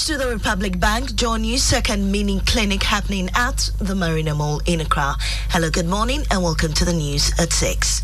Next to the Republic Bank, join you second mini clinic happening at the Marina Mall in Accra. Hello, good morning and welcome to the news at 6.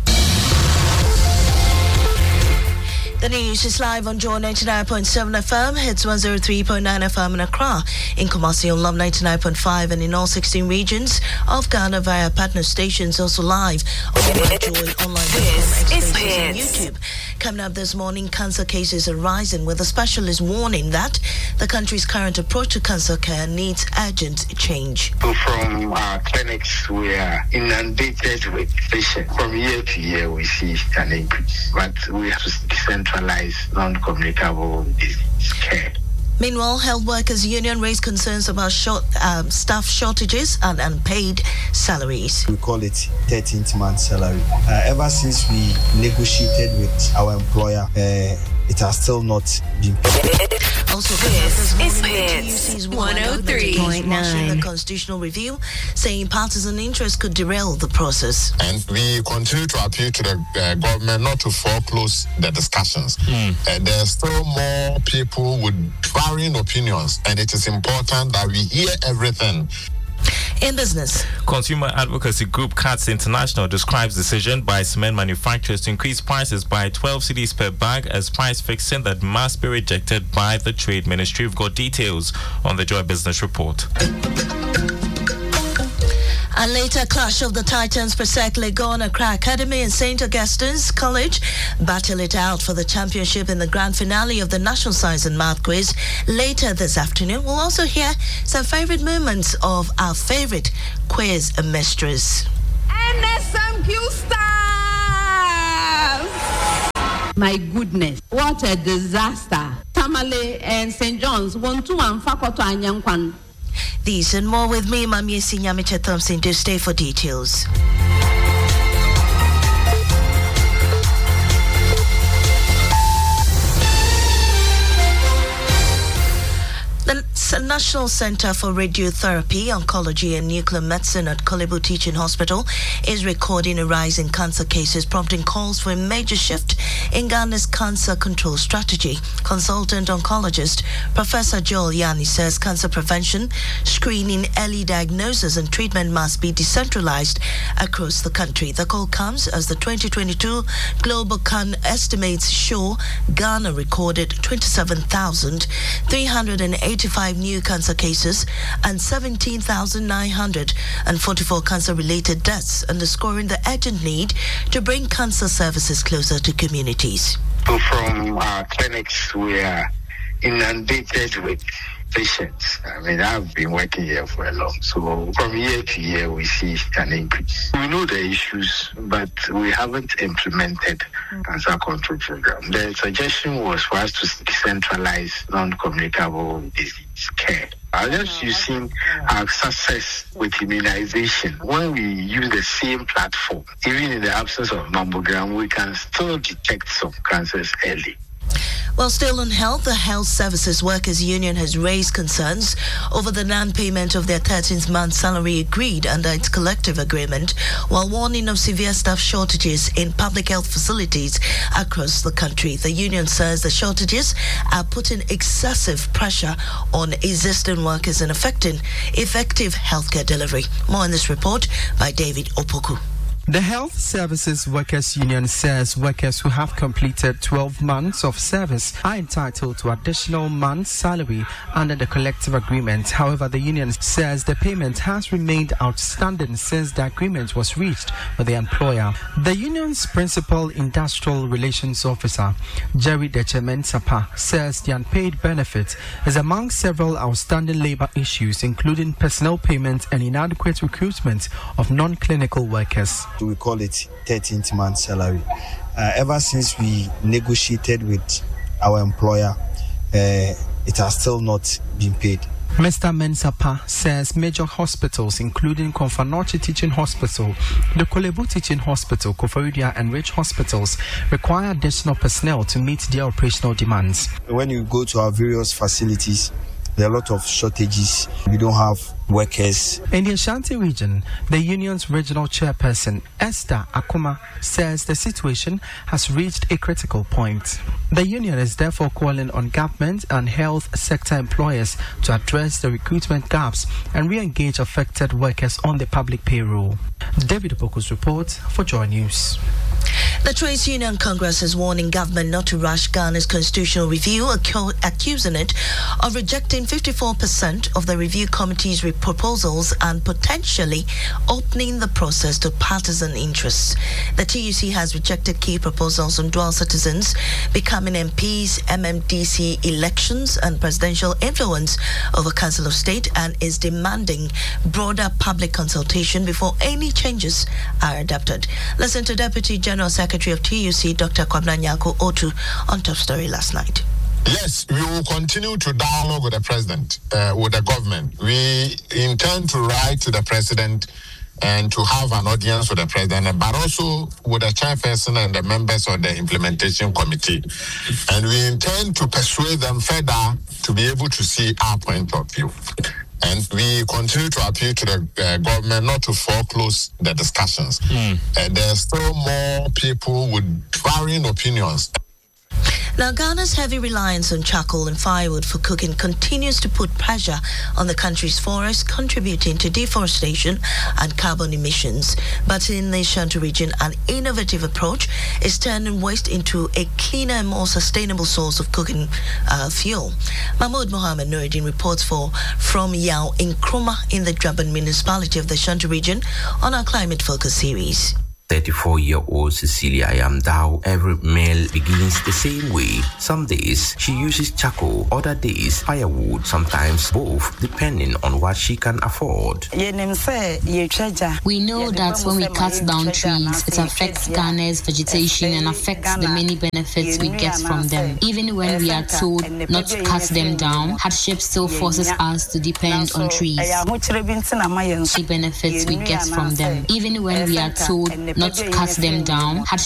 The news is live on Joy 99.7 FM, hits 103.9 FM in Accra, in Kumasi on Love 99.5 and in all 16 regions of Ghana via partner stations, also live on Joy Online and YouTube. Coming up this morning, cancer cases are rising with a specialist warning that the country's current approach to cancer care needs urgent change. From our clinics, we are inundated with patients. From year to year, we see an increase, but we have to decentralize non-communicable disease care. Meanwhile, Health Workers Union raised concerns about staff shortages and unpaid salaries. We call it 13th month salary. Ever since we negotiated with our employer, it has still not been paid. Also, this is 103.9. The constitutional review, saying partisan interest could derail the process. And we continue to appeal to the government not to foreclose the discussions. There's still more people with varying opinions, and it is important that we hear everything. In business, Consumer Advocacy Group CATS International describes decision by cement manufacturers to increase prices by 12 cedis per bag as price fixing that must be rejected by the Trade Ministry. We've got details on the Joy Business Report. And later, clash of the Titans, Presec, Legon, Accra Academy and St. Augustine's College battle it out for the championship in the grand finale of the National Science and Math Quiz. Later this afternoon, we'll also hear some favorite moments of our favorite quiz mistress. NSMQ stars! My goodness, what a disaster. Tamale and St. John's, 1-2 and Fakoto Anyankwan. These and more with me, Mami Sinyamicha Thompson. Do stay for details. The National Center for Radiotherapy, Oncology and Nuclear Medicine at Korle Bu Teaching Hospital is recording a rise in cancer cases, prompting calls for a major shift in Ghana's cancer control strategy. Consultant oncologist Professor Joel Yanni says cancer prevention, screening, early diagnosis and treatment must be decentralized across the country. The call comes as the 2022 Global Can estimates show Ghana recorded 27,385 new cancer cases and 17,944 cancer-related deaths, underscoring the urgent need to bring cancer services closer to communities. From our clinics, we are inundated with patients. I mean, I've been working here for a long, so from year to year, we see an increase. We know the issues, but we haven't implemented cancer control program. The suggestion was for us to decentralize non-communicable disease care. Unless you've seen our success with immunization, when we use the same platform, even in the absence of mammogram, we can still detect some cancers early. Well, still on health, the Health Services Workers Union has raised concerns over the non-payment of their 13th month salary agreed under its collective agreement, while warning of severe staff shortages in public health facilities across the country. The union says the shortages are putting excessive pressure on existing workers and affecting effective healthcare delivery. More in this report by David Opoku. The Health Services Workers Union says workers who have completed 12 months of service are entitled to additional month's salary under the collective agreement. However, the union says the payment has remained outstanding since the agreement was reached with the employer. The union's principal industrial relations officer, Jerry Dechemen-Sapa, says the unpaid benefit is among several outstanding labor issues, including personnel payment and inadequate recruitment of non-clinical workers. We call it 13th month salary. Ever since we negotiated with our employer, it has still not been paid. Mr. Mensapa says major hospitals, including Konfanochi Teaching Hospital, the Korle Bu Teaching Hospital, Koforidua and Rich Hospitals, require additional personnel to meet their operational demands. When you go to our various facilities, There are a lot of shortages. We don't have workers. In the Ashanti region, the union's regional chairperson, Esther Akuma, says the situation has reached a critical point. The union is therefore calling on government and health sector employers to address the recruitment gaps and re-engage affected workers on the public payroll. David Opoku's report for Joy News. The Trades Union Congress is warning government not to rush Ghana's constitutional review, accusing it of rejecting 54% of the review committee's proposals and potentially opening the process to partisan interests. The TUC has rejected key proposals on dual citizens, becoming MPs, MMDC elections, and presidential influence over Council of State, and is demanding broader public consultation before any changes are adopted. Listen to Deputy General Secretary of TUC, Dr. Kwabena Nyako Otu, on Top Story last night. Yes, we will continue to dialogue with the president, with the government. We intend to write to the president and to have an audience with the president, but also with the chairperson and the members of the implementation committee. And we intend to persuade them further to be able to see our point of view. And we continue to appeal to the government not to foreclose the discussions. There's still more people with varying opinions. Now, Ghana's heavy reliance on charcoal and firewood for cooking continues to put pressure on the country's forests, contributing to deforestation and carbon emissions. But in the Ashanti region, an innovative approach is turning waste into a cleaner and more sustainable source of cooking fuel. Mahmoud Mohammed Nuruddin reports from Yao in Nkrumah in the Dramben municipality of the Ashanti region on our Climate Focus series. 34-year-old Cecilia Yamdao, every meal begins the same way. Some days she uses charcoal, other days firewood, sometimes both, depending on what she can afford. We know that when we cut down trees, it affects Ghana's vegetation and affects the many benefits we get from them. Even when we are told not to cut them down, hardship still forces us to depend on trees. The benefits we get from them. Even when we are told not to cut them down,